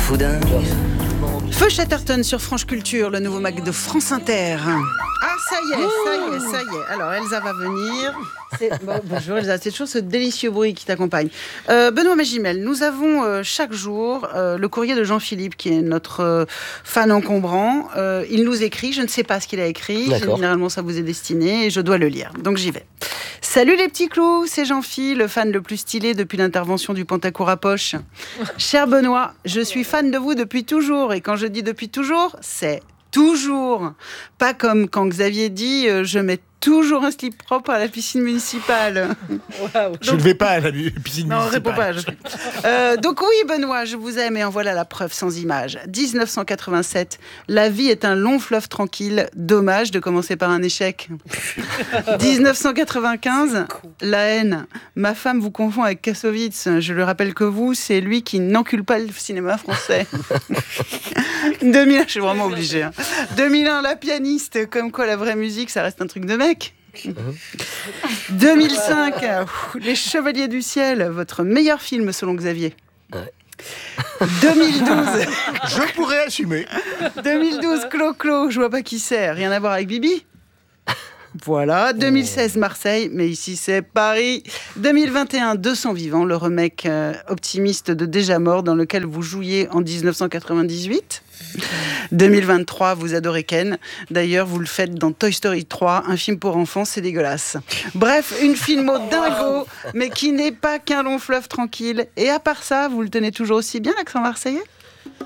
fou dingue. Feu Chatterton sur France Culture, le nouveau Mac de France Inter. Ah, ça y est. Alors, Elsa va venir. Bonjour Elsa, c'est toujours ce délicieux bruit qui t'accompagne. Benoît Magimel, nous avons chaque jour le courrier de Jean-Philippe, qui est notre fan encombrant. Il nous écrit, je ne sais pas ce qu'il a écrit. D'accord. Généralement, ça vous est destiné et je dois le lire. Donc, j'y vais. Salut les petits clous, c'est Jean-Philippe, le fan le plus stylé depuis l'intervention du Pantacourt à poche. Cher Benoît, je suis fan de vous depuis toujours. Et quand je dis depuis toujours, c'est toujours. Pas comme quand Xavier dit je mets toujours un slip propre à la piscine municipale. Wow. Je ne vais pas à la piscine Non, municipale. réponds pas. Donc oui, Benoît, je vous aime et en voilà la preuve sans image. 1987, la vie est un long fleuve tranquille. Dommage de commencer par un échec. 1995, la haine. Ma femme vous confond avec Kassovitz. Je le rappelle que vous, c'est lui qui n'encule pas le cinéma français. 2001, je suis vraiment obligée. 2001, la pianiste. Comme quoi, la vraie musique, ça reste un truc de mec. 2005, Les Chevaliers du Ciel, votre meilleur film selon Xavier. Ouais. 2012, Je pourrais assumer. 2012, Clo-Clo, je vois pas qui c'est, rien à voir avec Bibi. Voilà, 2016, Marseille, mais ici c'est Paris. 2021, 200 vivants, le remake optimiste de Déjà mort dans lequel vous jouiez en 1998. 2023, vous adorez Ken. D'ailleurs, vous le faites dans Toy Story 3, un film pour enfants, c'est dégueulasse. Bref, une filmo dingo, mais qui n'est pas qu'un long fleuve tranquille. Et à part ça, vous le tenez toujours aussi bien, l'accent marseillais ?